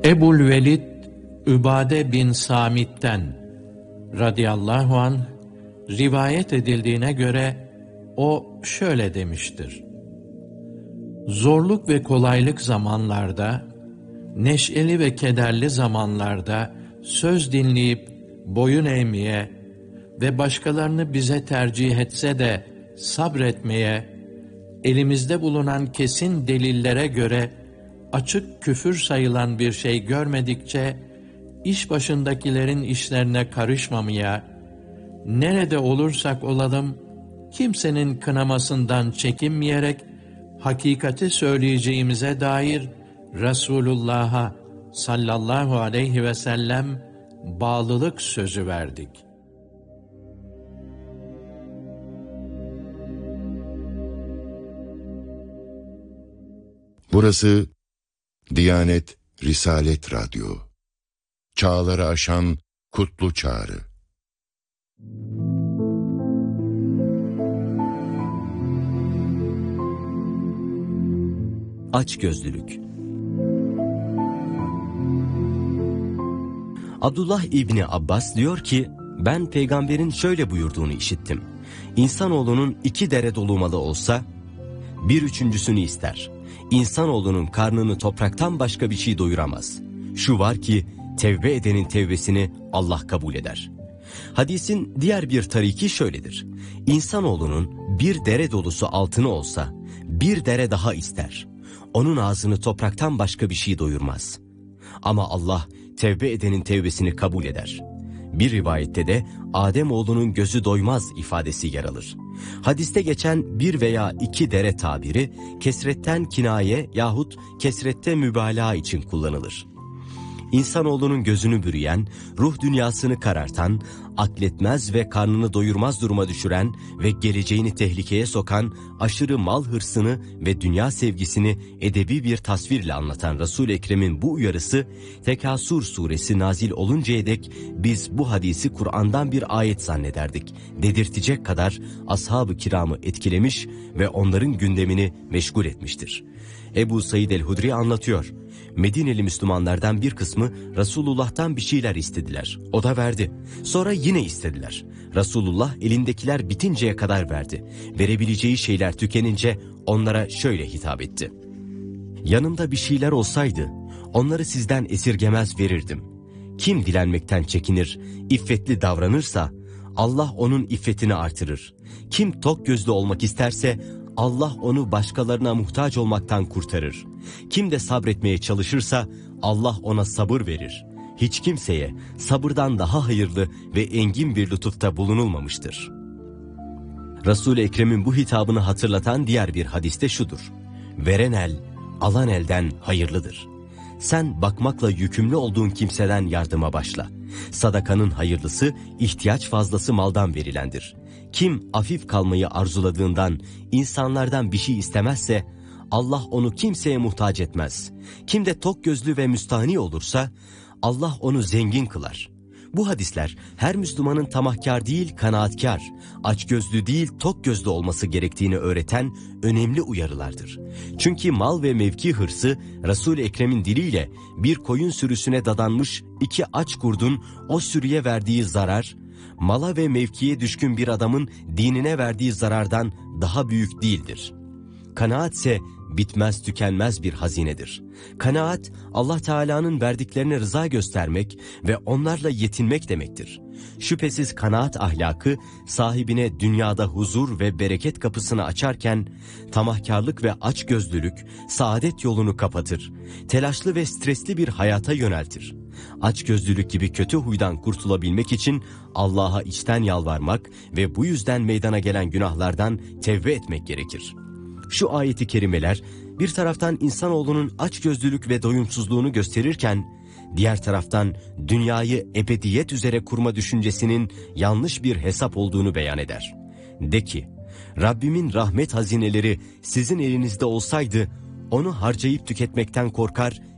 Ebu'l-Velid Übade bin Samit'ten radıyallahu anh rivayet edildiğine göre o şöyle demiştir: zorluk ve kolaylık zamanlarda, neşeli ve kederli zamanlarda söz dinleyip boyun eğmeye ve başkalarını bize tercih etse de sabretmeye, elimizde bulunan kesin delillere göre açık küfür sayılan bir şey görmedikçe, iş başındakilerin işlerine karışmamaya, nerede olursak olalım, kimsenin kınamasından çekinmeyerek, hakikati söyleyeceğimize dair Resulullah'a sallallahu aleyhi ve sellem bağlılık sözü verdik. Burası Diyanet Risalet Radyo. Çağları aşan kutlu çağrı. Açgözlülük. Abdullah İbni Abbas diyor ki, ben peygamberin şöyle buyurduğunu işittim. İnsanoğlunun 2 dere dolu malı olsa, 1/3'sünü ister. İnsanoğlunun karnını topraktan başka bir şey doyuramaz. Şu var ki, tevbe edenin tevbesini Allah kabul eder. Hadisin diğer bir tariki şöyledir. İnsanoğlunun 1 dere dolusu altını olsa, 1 dere daha ister. Onun ağzını topraktan başka bir şey doyurmaz. Ama Allah tevbe edenin tevbesini kabul eder. Bir rivayette de Ademoğlunun gözü doymaz ifadesi yer alır. Hadiste geçen 1 veya 2 dere tabiri kesretten kinaye yahut kesrette mübalağa için kullanılır. İnsanoğlunun gözünü bürüyen, ruh dünyasını karartan, akletmez ve karnını doyurmaz duruma düşüren ve geleceğini tehlikeye sokan aşırı mal hırsını ve dünya sevgisini edebi bir tasvirle anlatan Resul-i Ekrem'in bu uyarısı, Tekasur suresi nazil oluncaya dek biz bu hadisi Kur'an'dan bir ayet zannederdik dedirtecek kadar ashab-ı kiramı etkilemiş ve onların gündemini meşgul etmiştir. Ebu Said el-Hudri anlatıyor. Medineli Müslümanlardan bir kısmı Resulullah'tan bir şeyler istediler. O da verdi. Sonra yine istediler. Resulullah elindekiler bitinceye kadar verdi. Verebileceği şeyler tükenince onlara şöyle hitap etti: yanımda bir şeyler olsaydı onları sizden esirgemez verirdim. Kim dilenmekten çekinir, iffetli davranırsa Allah onun iffetini artırır. Kim tok gözlü olmak isterse Allah onu başkalarına muhtaç olmaktan kurtarır. Kim de sabretmeye çalışırsa Allah ona sabır verir. Hiç kimseye sabırdan daha hayırlı ve engin bir lütufta bulunulmamıştır. Resul-i Ekrem'in bu hitabını hatırlatan diğer bir hadiste şudur: veren el, alan elden hayırlıdır. Sen bakmakla yükümlü olduğun kimseden yardıma başla. Sadakanın hayırlısı, ihtiyaç fazlası maldan verilendir. Kim afif kalmayı arzuladığından, insanlardan bir şey istemezse, Allah onu kimseye muhtaç etmez. Kim de tok gözlü ve müstahni olursa, Allah onu zengin kılar. Bu hadisler her Müslümanın tamahkar değil kanaatkar, açgözlü değil tok gözlü olması gerektiğini öğreten önemli uyarılardır. Çünkü mal ve mevki hırsı Resul-i Ekrem'in diliyle bir koyun sürüsüne dadanmış 2 aç kurdun o sürüye verdiği zarar, mala ve mevkiye düşkün bir adamın dinine verdiği zarardan daha büyük değildir. Kanaat ise bitmez tükenmez bir hazinedir. Kanaat, Allah Teala'nın verdiklerine rıza göstermek ve onlarla yetinmek demektir. Şüphesiz kanaat ahlakı sahibine dünyada huzur ve bereket kapısını açarken, tamahkarlık ve açgözlülük saadet yolunu kapatır. Telaşlı ve stresli bir hayata yöneltir. Açgözlülük gibi kötü huydan kurtulabilmek için Allah'a içten yalvarmak ve bu yüzden meydana gelen günahlardan tevbe etmek gerekir. Şu ayeti kerimeler bir taraftan insanoğlunun açgözlülük ve doyumsuzluğunu gösterirken, diğer taraftan dünyayı ebediyet üzere kurma düşüncesinin yanlış bir hesap olduğunu beyan eder. De ki, Rabbimin rahmet hazineleri sizin elinizde olsaydı, onu harcayıp tüketmekten korkar,